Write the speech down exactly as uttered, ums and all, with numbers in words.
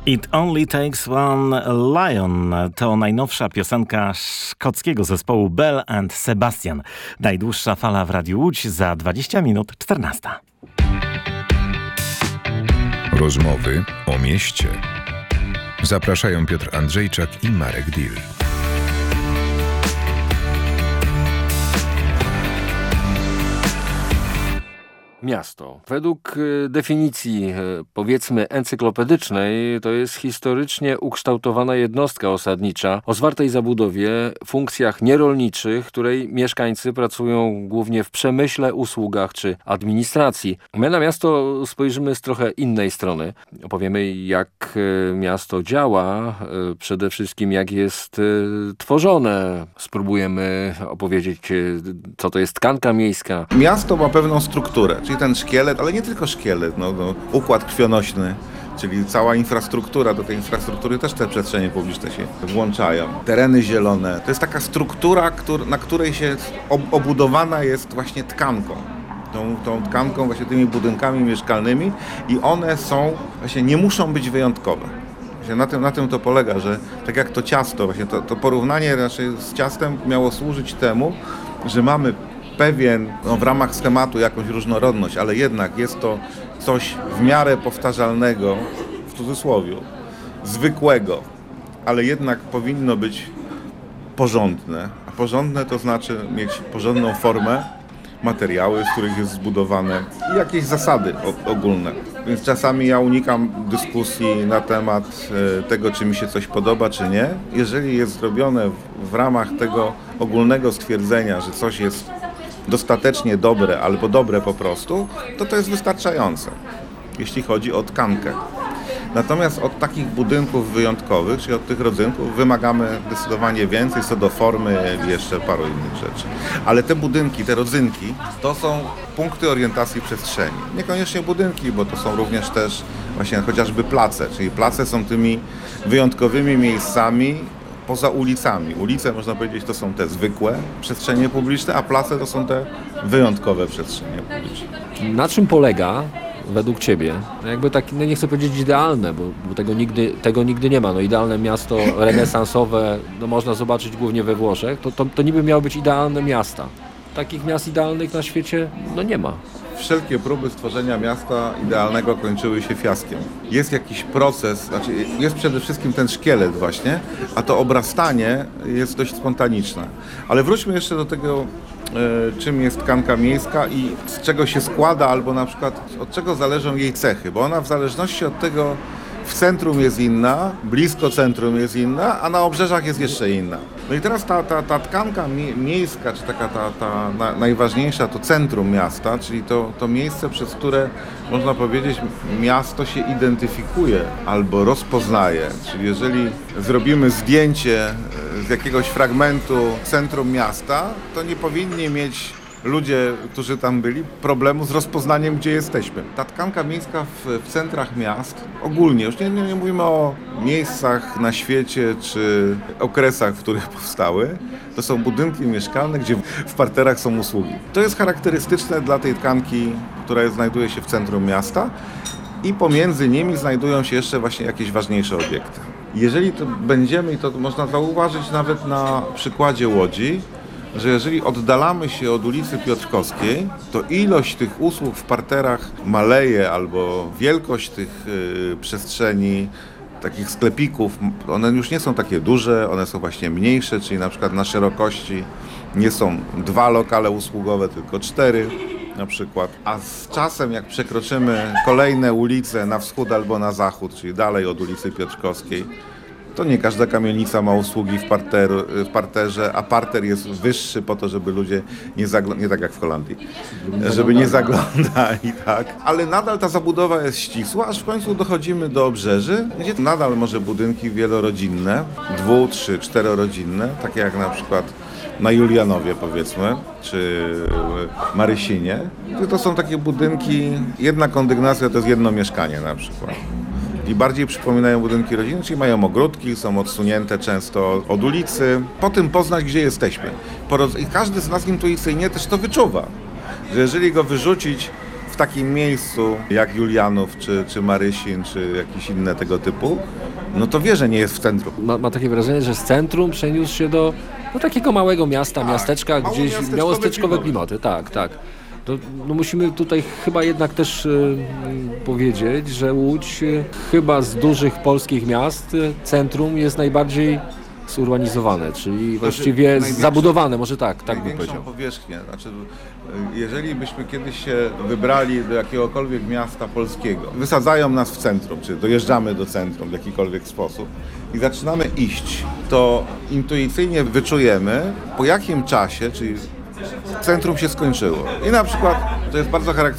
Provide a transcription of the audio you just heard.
It Only Takes One Lion to najnowsza piosenka szkockiego zespołu Belle and Sebastian. Najdłuższa fala w Radiu Łódź za dwadzieścia minut czternasta. Rozmowy o mieście. Zapraszają Piotr Andrzejczak i Marek Dil. Miasto. Według definicji, powiedzmy, encyklopedycznej, to jest historycznie ukształtowana jednostka osadnicza o zwartej zabudowie, funkcjach nierolniczych, której mieszkańcy pracują głównie w przemyśle, usługach czy administracji. My na miasto spojrzymy z trochę innej strony. Opowiemy, jak miasto działa, przede wszystkim jak jest tworzone. Spróbujemy opowiedzieć, co to jest tkanka miejska. Miasto ma pewną strukturę, czyli ten szkielet, ale nie tylko szkielet, no, no, układ krwionośny, czyli cała infrastruktura. Do tej infrastruktury też te przestrzenie publiczne się włączają. Tereny zielone. To jest taka struktura, który, na której się ob- obudowana jest właśnie tkanką. Tą, tą tkanką, właśnie tymi budynkami mieszkalnymi i one są, właśnie nie muszą być wyjątkowe. Właśnie na tym, na tym to polega, że tak jak to ciasto, właśnie to, to porównanie raczej z ciastem miało służyć temu, że mamy pewien, no w ramach schematu jakąś różnorodność, ale jednak jest to coś w miarę powtarzalnego, w cudzysłowie, zwykłego, ale jednak powinno być porządne. A porządne to znaczy mieć porządną formę, materiały, z których jest zbudowane i jakieś zasady o, ogólne. Więc czasami ja unikam dyskusji na temat e, tego, czy mi się coś podoba, czy nie. Jeżeli jest zrobione w, w ramach tego ogólnego stwierdzenia, że coś jest dostatecznie dobre albo dobre po prostu, to to jest wystarczające, jeśli chodzi o tkankę. Natomiast od takich budynków wyjątkowych, czyli od tych rodzynków, wymagamy zdecydowanie więcej co do formy i jeszcze paru innych rzeczy. Ale te budynki, te rodzynki, to są punkty orientacji przestrzeni. Niekoniecznie budynki, bo to są również też właśnie chociażby place, czyli place są tymi wyjątkowymi miejscami poza ulicami. Ulice, można powiedzieć, to są te zwykłe przestrzenie publiczne, a place to są te wyjątkowe przestrzenie publiczne. Na czym polega według Ciebie, jakby tak, no nie chcę powiedzieć idealne, bo, bo tego, nigdy, tego nigdy nie ma, no idealne miasto renesansowe, no można zobaczyć głównie we Włoszech, to, to, to niby miały być idealne miasta. Takich miast idealnych na świecie, no nie ma. Wszelkie próby stworzenia miasta idealnego kończyły się fiaskiem. Jest jakiś proces, znaczy jest przede wszystkim ten szkielet właśnie, a to obrastanie jest dość spontaniczne. Ale wróćmy jeszcze do tego, e, czym jest tkanka miejska i z czego się składa, albo na przykład od czego zależą jej cechy, bo ona w zależności od tego, w centrum jest inna, blisko centrum jest inna, a na obrzeżach jest jeszcze inna. No i teraz ta, ta, ta tkanka mie- miejska, czy taka ta, ta na, najważniejsza, to centrum miasta, czyli to, to miejsce, przez które można powiedzieć miasto się identyfikuje albo rozpoznaje. Czyli jeżeli zrobimy zdjęcie z jakiegoś fragmentu centrum miasta, to nie powinni mieć ludzie, którzy tam byli, problemu z rozpoznaniem, gdzie jesteśmy. Ta tkanka miejska w, w centrach miast, ogólnie, już nie, nie, nie mówimy o miejscach na świecie, czy okresach, w których powstały, to są budynki mieszkalne, gdzie w parterach są usługi. To jest charakterystyczne dla tej tkanki, która znajduje się w centrum miasta i pomiędzy nimi znajdują się jeszcze właśnie jakieś ważniejsze obiekty. Jeżeli to będziemy, i to można zauważyć nawet na przykładzie Łodzi, że jeżeli oddalamy się od ulicy Piotrkowskiej, to ilość tych usług w parterach maleje, albo wielkość tych y, przestrzeni, takich sklepików, one już nie są takie duże, one są właśnie mniejsze, czyli na przykład na szerokości nie są dwa lokale usługowe, tylko cztery na przykład. A z czasem, jak przekroczymy kolejne ulice na wschód albo na zachód, czyli dalej od ulicy Piotrkowskiej, to nie każda kamienica ma usługi w, parter, w parterze, a parter jest wyższy po to, żeby ludzie nie zaglądali, nie tak jak w Holandii, żeby nie zaglądali, tak. Ale nadal ta zabudowa jest ścisła, aż w końcu dochodzimy do obrzeży, gdzie nadal może budynki wielorodzinne, dwu, trzy, czterorodzinne, takie jak na przykład na Julianowie, powiedzmy, czy Marysinie. To są takie budynki, jedna kondygnacja to jest jedno mieszkanie na przykład. I bardziej przypominają budynki rodzinne, czyli mają ogródki, są odsunięte często od ulicy. Po tym poznać, gdzie jesteśmy. I każdy z nas intuicyjnie też to wyczuwa, że jeżeli go wyrzucić w takim miejscu jak Julianów, czy, czy Marysin, czy jakieś inne tego typu, no to wie, że nie jest w centrum. Ma, ma takie wrażenie, że z centrum przeniósł się do, do takiego małego miasta, Tak, miasteczka, mało gdzieś miasteczkowe miało steczkowe klimaty. klimaty. Tak, tak. To, no musimy tutaj chyba jednak też y, powiedzieć, że Łódź y, chyba z dużych polskich miast y, centrum jest najbardziej zurbanizowane, czyli właściwie największe- zabudowane, może tak, tak bym Największą powiedział. powierzchnię. Znaczy, y, jeżeli byśmy kiedyś się wybrali do jakiegokolwiek miasta polskiego, wysadzają nas w centrum, czy dojeżdżamy do centrum w jakikolwiek sposób i zaczynamy iść, to intuicyjnie wyczujemy, po jakim czasie, czyli centrum się skończyło. I na przykład, to jest bardzo charakterystyczne,